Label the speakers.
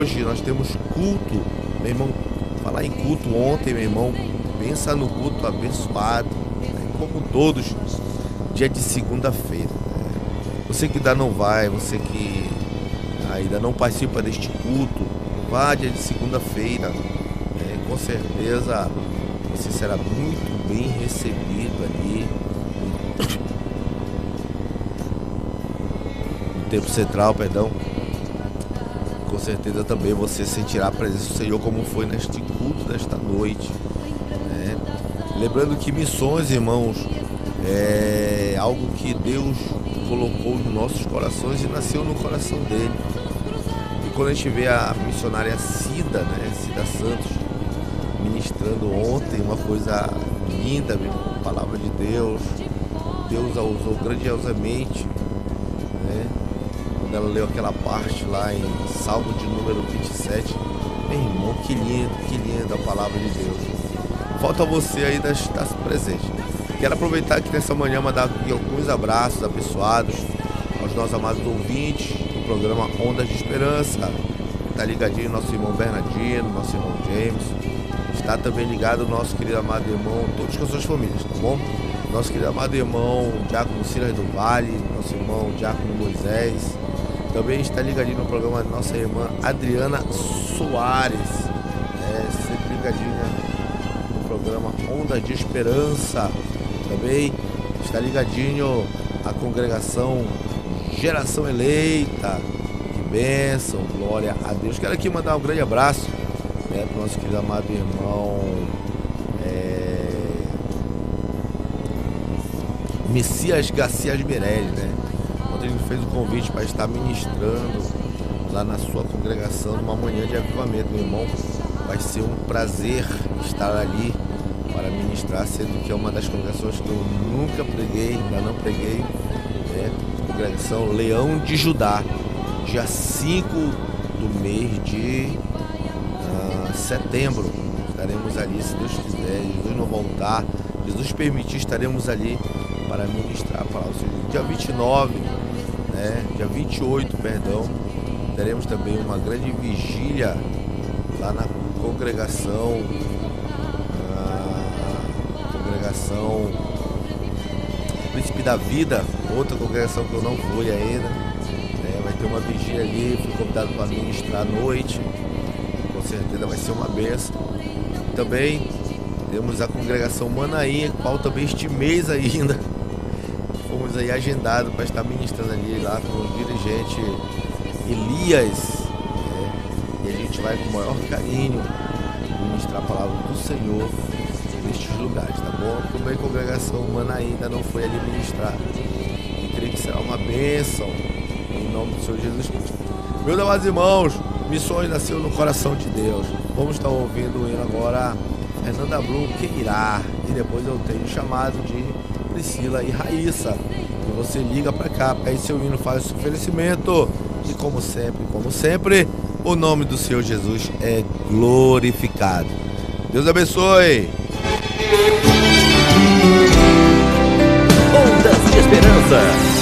Speaker 1: Hoje nós temos culto, meu irmão. Falar em culto ontem, meu irmão, pensa no culto abençoado, né? Como todos, dia de segunda-feira, né? Você que ainda não vai, você que ainda não participa deste culto, vá dia de segunda-feira, né? Com certeza você será muito bem recebido ali no Templo Central, perdão. Com certeza também você sentirá a presença do Senhor como foi neste culto desta noite, né? Lembrando que missões, irmãos, é algo que Deus colocou nos nossos corações e nasceu no coração dele. E quando a gente vê a missionária Cida, né, Cida Santos, ministrando ontem, uma coisa linda, meu irmão, palavra de Deus, Deus a usou grandiosamente, né? Quando ela leu aquela parte lá em Salmo de número 27, meu irmão, que linda a palavra de Deus. Falta você aí estar presente. Quero aproveitar aqui nessa manhã, mandar aqui alguns abraços abençoados aos nossos amados ouvintes do programa Ondas de Esperança. Está ligadinho nosso irmão Bernardino, nosso irmão James. Está também ligado o nosso querido amado irmão, todos com as suas famílias, tá bom? Nosso querido amado irmão Diácono Silas do Vale, nosso irmão Diácono Moisés. Também está ligadinho no programa nossa irmã Adriana Soares, sempre ligadinha no programa Ondas de Esperança. Também está ligadinho a congregação Geração Eleita. Que bênção, glória a Deus. Quero aqui mandar um grande abraço, né, para o nosso querido amado irmão Messias Garcia Meirelles, né? Ele fez o convite para estar ministrando lá na sua congregação numa manhã de avivamento, meu irmão. Vai ser um prazer estar ali para ministrar, sendo que é uma das congregações que eu nunca preguei, ainda não preguei, né? Congregação Leão de Judá, dia 5 do mês de setembro. Estaremos ali, se Deus quiser, Jesus não voltar, Jesus permitir, estaremos ali para ministrar a palavra. Dia 29, dia 28, perdão, teremos também uma grande vigília lá na congregação Príncipe da Vida, outra congregação que eu não fui ainda, vai ter uma vigília ali, fui convidado para ministrar à noite, com certeza vai ser uma bênção. Também temos a congregação Manaim, qual também este mês ainda fomos aí agendados para estar ministrando ali lá com o dirigente Elias, e a gente vai com o maior carinho ministrar a palavra do Senhor nestes lugares, tá bom? Também a congregação Manaim ainda não foi ali ministrar, e creio que será uma bênção em nome do Senhor Jesus Cristo. Meus amados irmãos, missões nasceu no coração de Deus. Vamos estar ouvindo o hino agora, Fernanda Brum, Quem Irá, e depois eu tenho o chamado de Priscila e Raíssa, e você liga para cá, pede seu hino, faz esse oferecimento, e como sempre, o nome do Senhor Jesus é glorificado. Deus abençoe.
Speaker 2: Ondas de Esperança.